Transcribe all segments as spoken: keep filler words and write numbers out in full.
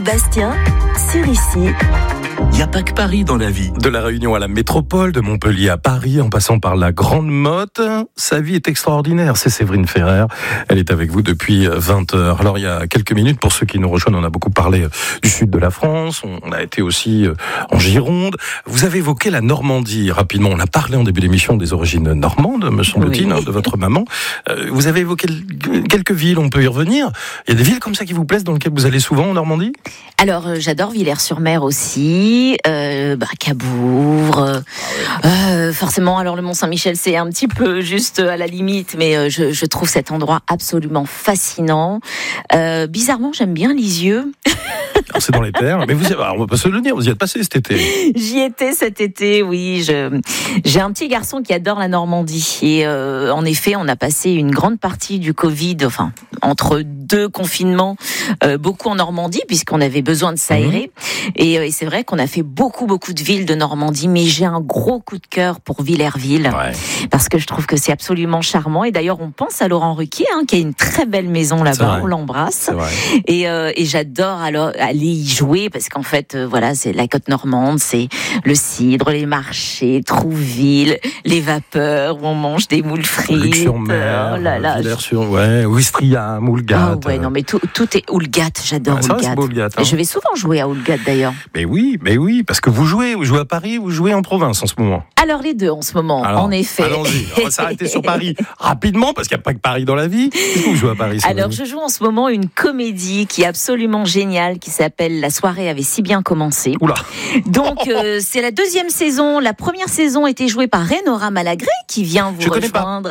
Bastien, sur ici. Il n'y a pas que Paris dans la vie. De la Réunion à la métropole, de Montpellier à Paris, en passant par la Grande Motte, sa vie est extraordinaire. C'est Séverine Ferrer. Elle est avec vous depuis vingt heures. Alors, il y a quelques minutes, pour ceux qui nous rejoignent, on a beaucoup parlé du sud de la France. On a été aussi en Gironde. Vous avez évoqué la Normandie rapidement. On a parlé en début d'émission des origines normandes, me semble-t-il, oui. De votre maman. Vous avez évoqué quelques villes, on peut y revenir. Il y a des villes comme ça qui vous plaisent, dans lesquelles vous allez souvent en Normandie ? Alors, euh, j'adore Villers-sur-Mer aussi, euh, bah, Cabourg, euh, euh, forcément, alors le Mont-Saint-Michel, c'est un petit peu juste à la limite, mais euh, je, je trouve cet endroit absolument fascinant. Euh, bizarrement, j'aime bien Lisieux. Alors, c'est dans les terres, mais vous, alors, on va pas se le dire, vous y êtes passé cet été. J'y étais cet été, oui. Je, j'ai un petit garçon qui adore la Normandie. Et euh, en effet, on a passé une grande partie du Covid, enfin, entre deux confinements, euh, beaucoup en Normandie, puisqu'on avait besoin de s'aérer. Mmh. Et, euh, et c'est vrai qu'on a fait beaucoup, beaucoup de villes de Normandie, mais j'ai un gros coup de cœur pour Villerville, ouais. Parce que je trouve que c'est absolument charmant. Et d'ailleurs, on pense à Laurent Ruquier, hein, qui a une très belle maison là-bas, on l'embrasse. Et, euh, et j'adore alors aller y jouer, parce qu'en fait, euh, voilà, c'est la côte normande, c'est le cidre, les marchés, Trouville, les vapeurs, où on mange des moules frites. Luc-sur-Mer, oh là là, Villers-sur, ouais, Ouistreham, Oulgat. Oh ouais, non, mais tout, tout est Oulgat, j'adore ouais, Oulgat. Oulgat hein. Je vais souvent jouer à Oulgat d'ailleurs. Mais oui, mais oui, parce que vous jouez, vous jouez à Paris, vous jouez en province en ce moment. Alors les deux en ce moment, alors, en effet. Allons-y, on va s'arrêter sur Paris rapidement, parce qu'il n'y a pas que Paris dans la vie. Qu'est-ce que vous jouez à Paris? Alors je joue en ce moment une comédie qui est absolument géniale, qui s'appelle La soirée avait si bien commencé. Oula. Donc euh, c'est la deuxième saison. La première saison était jouée par Enora Malagré, qui vient vous je rejoindre.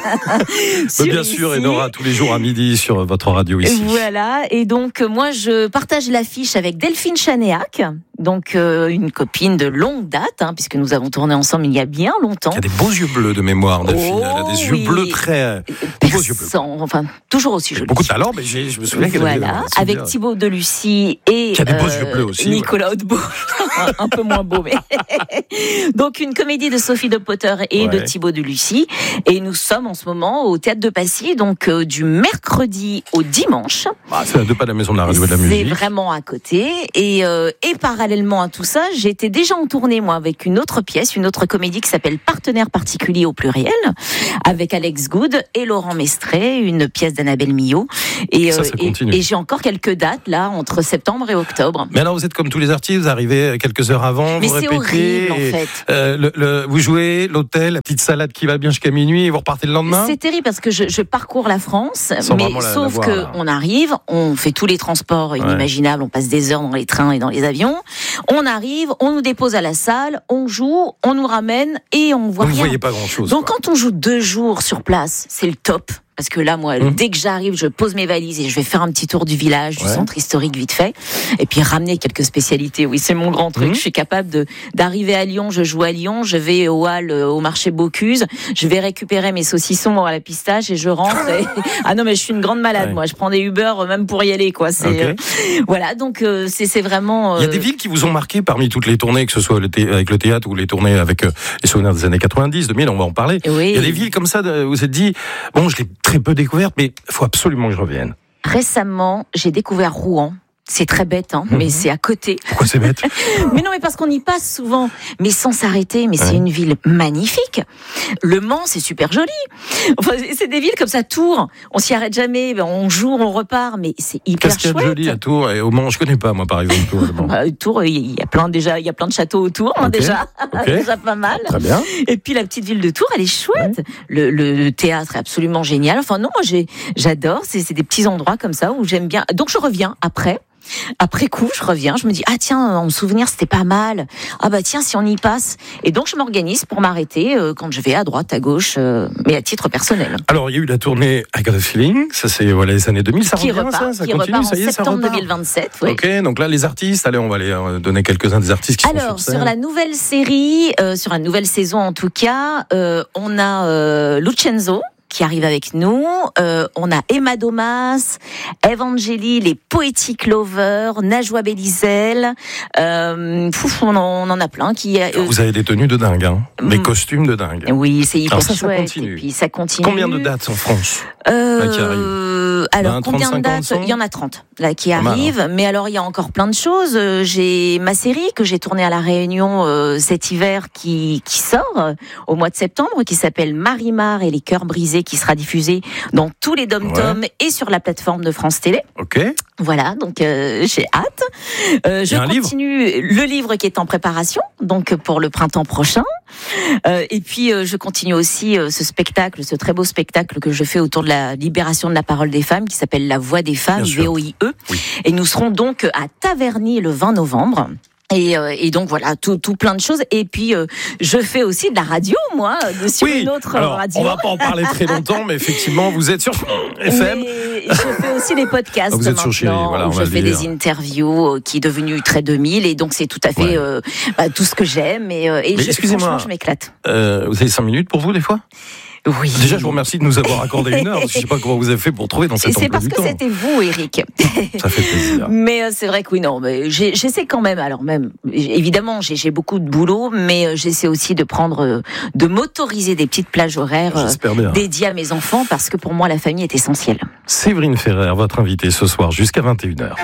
Bien sûr, Enora, tous les jours à midi sur votre radio ici. Voilà, et donc moi je partage l'affiche avec Delphine Chanéac, donc euh, une copine de longue date, hein, puisque nous avons tourné ensemble il y a bien longtemps. Elle a des beaux yeux bleus de mémoire, Delphine. Oh, elle a des oui. yeux bleus très... Perçants, yeux bleus. Enfin, toujours aussi jolis. Beaucoup de talent, mais j'ai, je me souviens qu'elle voilà, avait... avec Thibaut Delucy et qui a des beaux euh, yeux bleus aussi, Nicolas ouais. Hautbeau, un, un peu moins beau, mais... Donc une comédie de Sophie de Potter et ouais. de Thibaut Delucy. Et nous sommes en ce moment au Théâtre de Passy, donc euh, du mercredi au dimanche. Ah, c'est à deux pas de la Maison de la Radio et de la Musique. C'est vraiment à côté. Et, euh, et parallèlement à tout ça, j'étais déjà en tournée, moi, avec une autre pièce, une autre comédie qui s'appelle Partenaire particulier au pluriel, avec Alex Good et Laurent Mestré, une pièce d'Annabelle Millot. Et, ça, ça euh, et, et j'ai encore quelques dates, là, entre septembre et octobre. Mais alors, vous êtes comme tous les artistes, vous arrivez quelques heures avant, Mais vous c'est répétez. horrible, en fait. Euh, le, le, vous jouez, l'hôtel, la petite salade qui va bien jusqu'à minuit, et vous repartez le lendemain. C'est terrible, parce que je, je parcours la France, Sans mais la, sauf la voir, qu'on arrive, on fait tous les transports ouais. inimaginables, on passe des heures dans les trains et dans les avions, on arrive, on nous dépose à la salle, on joue, on nous ramène et on voit Donc rien. Vous voyez pas grand-chose. Donc quoi. quand on joue deux jours sur place, c'est le top. Parce que là, moi, mmh. dès que j'arrive, je pose mes valises et je vais faire un petit tour du village, du ouais. centre historique vite fait, et puis ramener quelques spécialités. Oui, c'est mon grand truc. Mmh. Je suis capable de d'arriver à Lyon, je joue à Lyon, je vais au Hall, au marché Bocuse, je vais récupérer mes saucissons à la pistache et je rentre. Et... ah non, mais je suis une grande malade, ouais. moi. Je prends des Uber même pour y aller, quoi. C'est okay. euh... voilà. Donc euh, c'est c'est vraiment. Euh... Il y a des villes qui vous ont marqué parmi toutes les tournées, que ce soit le thé... avec le théâtre ou les tournées avec euh, les souvenirs des années quatre-vingt-dix, deux mille. On va en parler. Oui. Il y a des villes comme ça où vous vous êtes dit, bon, je l'ai très peu découverte, mais il faut absolument que je revienne. Récemment, j'ai découvert Rouen. C'est très bête, hein, mmh. mais c'est à côté. Pourquoi c'est bête? Mais non, mais parce qu'on y passe souvent, mais sans s'arrêter. Mais ouais. c'est une ville magnifique. Le Mans, c'est super joli. Enfin, c'est des villes comme ça. Tours, on s'y arrête jamais. On joue, on repart, mais c'est hyper Qu'est-ce chouette. Qu'est-ce qu'il y a de joli à Tours et au Mans? Je connais pas, moi, par exemple, Tours. bah, Tours, il y a plein déjà, il y a plein de châteaux autour, hein, okay. déjà, okay. déjà pas mal. Très bien. Et puis la petite ville de Tours, elle est chouette. Ouais. Le, le, le théâtre est absolument génial. Enfin non, moi j'ai, j'adore. C'est, c'est des petits endroits comme ça où j'aime bien. Donc je reviens après. Après coup, je reviens, je me dis ah tiens, en souvenir c'était pas mal. Ah bah tiens, si on y passe. Et donc je m'organise pour m'arrêter euh, quand je vais à droite, à gauche, euh, mais à titre personnel. Alors il y a eu la tournée I Got a Feeling, ça c'est voilà les années deux mille, ça qui revient repart, ça, ça qui continue, repart ça y est, en septembre ça repart. deux mille vingt-sept. Oui. Ok, donc là les artistes, allez on va aller donner quelques-uns des artistes qui Alors, sont sur scène. sur la nouvelle série, euh, sur la nouvelle saison en tout cas, euh, on a euh, Lucenzo. qui arrive avec nous. Euh, on a Emma Domas, Evangélie, les Poetic Lovers, Najwa Belizel. Euh, pouf, on, en, on en a plein qui. Euh, Vous avez des tenues de dingue, hein, des mm. costumes de dingue. Oui, c'est hyper Alors ça, chouette. ça continue. Et puis ça continue. Combien de dates en France euh, là, qui arrivent Alors, vingt, combien trente, de dates? cinquante, Il y en a trente là qui Pas mal, arrivent. hein. Mais alors, il y a encore plein de choses. Euh, J'ai ma série que j'ai tournée à La Réunion euh, cet hiver qui, qui sort euh, au mois de septembre, qui s'appelle Marimar et les cœurs brisés, qui sera diffusée dans tous les dom-toms Ouais. et sur la plateforme de France Télé. Ok. Voilà, donc euh, j'ai hâte. Euh, je un continue livre le livre qui est en préparation, donc pour le printemps prochain. Euh, et puis euh, je continue aussi euh, ce spectacle, ce très beau spectacle que je fais autour de la libération de la parole des femmes, qui s'appelle La Voix des femmes, V O I E. Oui. Et nous serons donc à Taverny le vingt novembre. Et, euh, et donc voilà, tout, tout plein de choses. Et puis euh, je fais aussi de la radio, moi, de, sur Oui, une autre alors, radio. on va pas en parler très longtemps, mais effectivement, vous êtes sur F M. Mais je fais aussi des podcasts. Ah, vous êtes sur Chérie, maintenant, voilà, on où va je le fais dire. des interviews euh, qui est devenu très deux mille, et donc c'est tout à fait Ouais. euh, bah, tout ce que j'aime. Et, euh, et Mais je, excusez-moi. franchement, je m'éclate. Euh, vous avez cinq minutes pour vous, des fois? Oui. Déjà, je vous remercie de nous avoir accordé une heure, parce que je sais pas comment vous avez fait pour trouver dans Et cet c'est emploi parce du que temps. c'était vous, Eric. Ça fait plaisir. Mais euh, c'est vrai que oui, non, mais j'ai- j'essaie quand même. Alors même, évidemment, j'ai j'ai beaucoup de boulot, mais euh, j'essaie aussi de prendre, euh, de m'autoriser des petites plages horaires euh, J'espère bien. dédiées à mes enfants, parce que pour moi, la famille est essentielle. Séverine Ferrer, votre invitée ce soir jusqu'à vingt et une heures.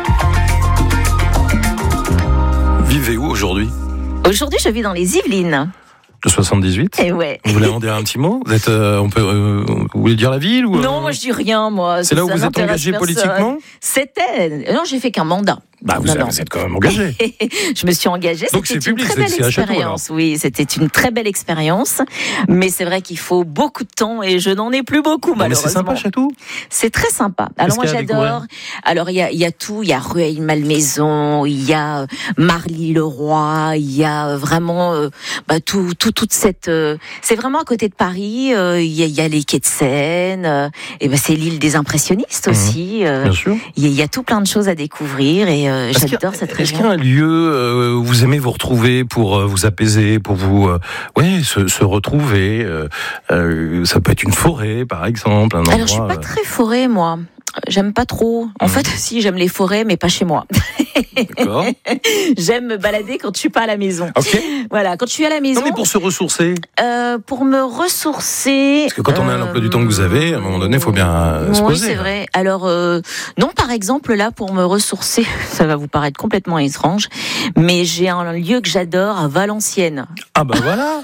Vivez où aujourd'hui? Aujourd'hui, je vis dans les Yvelines. Le soixante-dix-huit? Et ouais. Vous voulez en dire un petit mot? Vous êtes, euh, on peut, euh, vous voulez dire la ville ou euh, Non, moi je dis rien, moi. C'est là où Ça vous êtes n'intéresse engagé personne. politiquement? C'était. Non, j'ai fait qu'un mandat. Bah, vous, Non, avez- non. vous êtes quand même engagé. Je me suis engagée. Donc C'était c'est public, une très c'est- belle c'est à Château, expérience. Oui, c'était une très belle expérience. Mais c'est vrai qu'il faut beaucoup de temps et je n'en ai plus beaucoup, Bon, mais malheureusement. c'est sympa, Château. C'est très sympa. Alors moi qu'il y a à j'adore. découvrir Alors il y a, il y a tout. Il y a Rueil-Malmaison, il y a euh, Marly-le-Roi, il y a euh, vraiment euh, bah, tout, tout, toute cette. euh, c'est vraiment à côté de Paris. euh, Il y a, il y a les quais de Seine. euh, et ben c'est l'île des impressionnistes Mhm. aussi. euh, Bien sûr. Il y, a- il y a tout plein de choses à découvrir et euh, Est-ce qu'il y a- j'adore cette Est-ce qu'il y région. a un lieu euh, où vous aimez vous retrouver pour euh, vous apaiser, pour vous, euh, ouais, se, se retrouver euh, euh, Ça peut être une forêt, par exemple, un endroit. Alors je suis pas euh, très forêt moi. J'aime pas trop. En Mhm. fait, si j'aime les forêts, mais pas chez moi. D'accord. J'aime me balader quand je suis pas à la maison. Ok. Voilà, quand je suis à la maison. Non, mais pour se ressourcer. Euh, pour me ressourcer. Parce que quand on a l'emploi du temps que vous avez, à un moment donné, il faut bien euh, se Oui, poser. c'est vrai. Alors, euh, non, par exemple, là, pour me ressourcer, ça va vous paraître complètement étrange, mais j'ai un lieu que j'adore à Valenciennes. Ah bah voilà.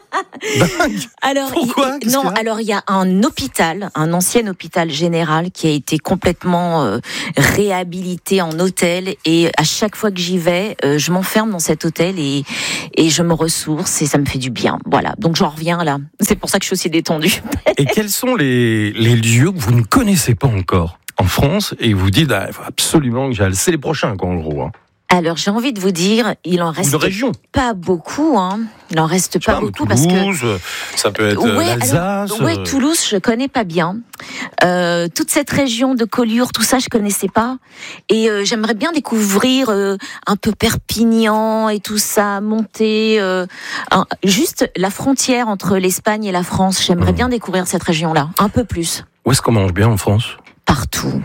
Dingue. Alors, Pourquoi il- Qu'est-ce non, qu'il y a alors il y a un hôpital, un ancien hôpital général qui a été complètement euh, réhabilité en hôtel, et à chaque fois que j'y vais, euh, je m'enferme dans cet hôtel et et je me ressource et ça me fait du bien. Voilà, donc j'en reviens là. C'est pour ça que je suis aussi détendue. Et quels sont les, les lieux que vous ne connaissez pas encore en France et vous dites, ah, il faut absolument que j'aille. C'est les prochains, quoi, en gros. Hein. Alors j'ai envie de vous dire, il en Ou reste de région. pas beaucoup, hein. Il en reste Je sais pas, pas, beaucoup Toulouse, parce que. ça peut être euh, Ouais, l'Alsace. alors, ouais, euh, Toulouse, je connais pas bien. Euh, toute cette région de Collioure, tout ça, je connaissais pas. Et euh, j'aimerais bien découvrir euh, un peu Perpignan et tout ça, monter euh, un- juste la frontière entre l'Espagne et la France. J'aimerais Mmh. bien découvrir cette région-là, un peu plus. Où est-ce qu'on mange bien en France? Partout.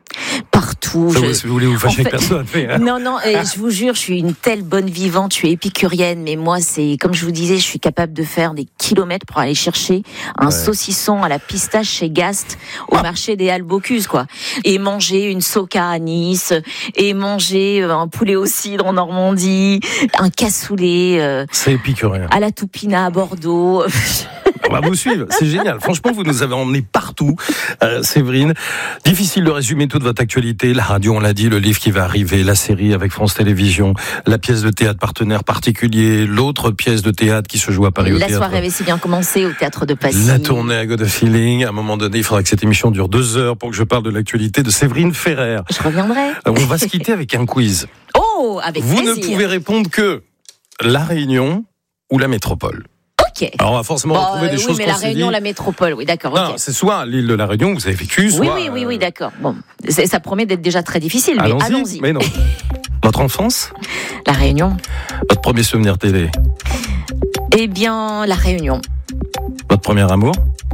Partout. Ça, Je- vous- Si vous voulez vous fâcher en fait- avec personne. mais, hein. Non, non, et je vous jure, je suis une telle bonne vivante, je suis épicurienne, mais moi, c'est, comme je vous disais, je suis capable de faire des kilomètres pour aller chercher un Ouais. saucisson à la pistache chez Gast, au marché des Halles Bocuse, quoi. Et manger une soca à Nice, et manger euh, un poulet au cidre en Normandie, un cassoulet euh, C'est épicurien. à la Toupina à Bordeaux. On va vous suivre, c'est génial. Franchement, vous nous avez emmenés partout, euh, Séverine. Difficile de résumer toute votre actualité. La radio, on l'a dit, le livre qui va arriver, la série avec France Télévisions, la pièce de théâtre partenaire particulier, l'autre pièce de théâtre qui se joue à Paris au La théâtre. soirée avait si bien commencé au théâtre de Passy. La tournée à God of Feeling. À un moment donné, il faudra que cette émission dure deux heures pour que je parle de l'actualité de Séverine Ferrer. Je reviendrai. On va se quitter avec un quiz. Oh, avec Vous plaisir. ne pouvez répondre que La Réunion ou la métropole. Ok. Alors on va forcément Bon, retrouver euh, des oui, choses mais qu'on la s'est Réunion, dit. la métropole, oui, d'accord. Non, ok. c'est soit l'île de la Réunion, vous avez vécu, soit... Oui, oui, oui, oui, d'accord. Bon, c'est- ça promet d'être déjà très difficile, mais Allons-y, allons-y. mais non. Votre enfance, La Réunion. votre premier souvenir télé, Eh bien, la Réunion. votre premier amour,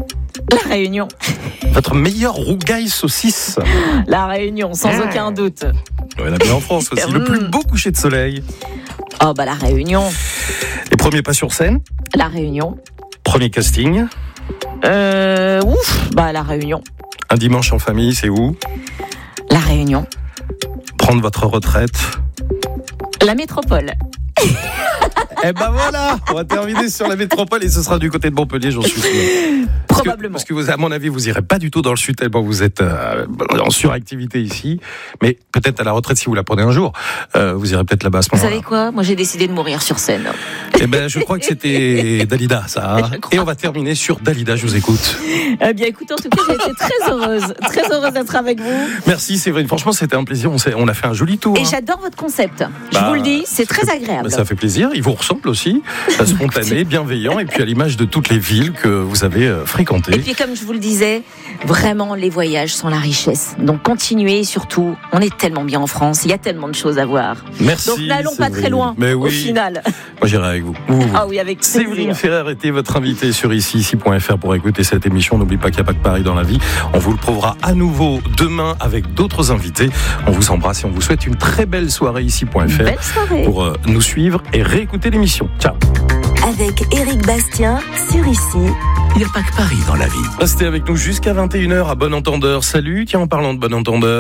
La Réunion. Votre meilleur rougail saucisse? La Réunion, sans ah. aucun doute. Ouais, la bien en France aussi. Le plus beau coucher de soleil? Oh bah la Réunion. Les premiers pas sur scène? La Réunion. Premier casting? Euh, ouf, bah la Réunion. Un dimanche en famille, c'est où? La Réunion. Prendre votre retraite? La métropole. Eh ben voilà, on va terminer sur la métropole et ce sera du côté de Montpellier, j'en suis sûr. Parce Probablement. Que, parce que vous, à mon avis, vous irez pas du tout dans le sud tellement vous êtes euh, en suractivité ici. Mais peut-être à la retraite, si vous la prenez un jour, euh, vous irez peut-être là-bas à ce moment-là. Vous savez quoi? Moi, j'ai décidé de mourir sur scène. Eh ben, je crois que c'était Dalida, ça. Et on va terminer sur Dalida, je vous écoute. Eh bien, écoute, en tout cas, j'ai été très heureuse, très heureuse d'être avec vous. Merci, Séverine. Franchement, c'était un plaisir. On, s'est, on a fait un joli tour. Et hein. j'adore votre concept. Je bah, vous le dis, c'est très fait, agréable. Bah, ça fait plaisir. Il vous ressemble aussi. Spontané, bienveillant, et puis à l'image de toutes les villes que vous avez euh, fréquentées. Et puis, comme je vous le disais, vraiment, les voyages sont la richesse. Donc, continuez, surtout. On est tellement bien en France. Il y a tellement de choses à voir. Merci. Donc, n'allons pas très loin, mais oui. au final. Moi, j'irai avec vous. vous, vous. Ah oui, avec plaisir. Séverine Ferrer était votre invitée sur ici, ici point f r pour écouter cette émission. N'oubliez pas qu'il n'y a pas que Paris dans la vie. On vous le prouvera à nouveau demain avec d'autres invités. On vous embrasse et on vous souhaite une très belle soirée ici point f r belle soirée. Pour euh, nous suivre et réécouter l'émission. Ciao. Avec Éric Bastien sur ici. Il n'y a pas que Paris dans la vie. Restez avec nous jusqu'à vingt et une heures à Bon Entendeur. Salut, tiens, en parlant de Bon Entendeur.